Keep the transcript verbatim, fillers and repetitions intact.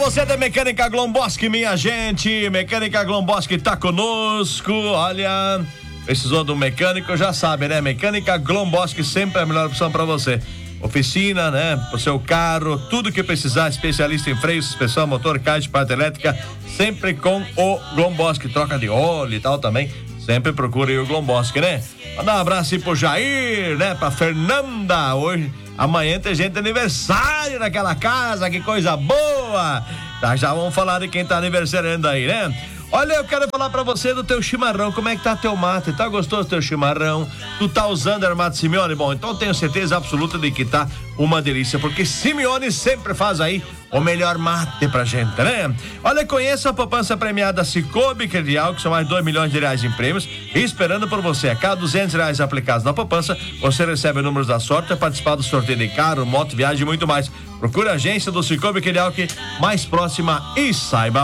você da Mecânica Glomboski, minha gente. Mecânica Glomboski tá conosco. Olha, precisou de um mecânico, já sabe, né? Mecânica Glomboski sempre é a melhor opção para você. Oficina, né? Pro seu carro, tudo que precisar, especialista em freio, suspensão, motor, caixa, parte elétrica, sempre com o Glomboski. Troca de óleo e tal também, sempre procure o Glomboski, né? Mandar um abraço aí pro Jair, né? Pra Fernanda, hoje, amanhã tem gente de aniversário naquela casa, que coisa boa! Já, já vamos falar de quem tá aniversariando aí, né? Olha, eu quero falar pra você do teu chimarrão, como é que tá teu mate? Tá gostoso teu chimarrão? Tu tá usando Armado Simeone? Bom, então tenho certeza absoluta de que tá uma delícia, porque Simeone sempre faz aí o melhor mate pra gente, né? Olha, conheça a poupança premiada Cicobi Credial, que são mais de dois milhões de reais em prêmios, e esperando por você. A cada duzentos reais aplicados na poupança, você recebe números da sorte para participar do sorteio de carro, moto, viagem e muito mais. Procure a agência do Cicobi Credial que mais próxima e saiba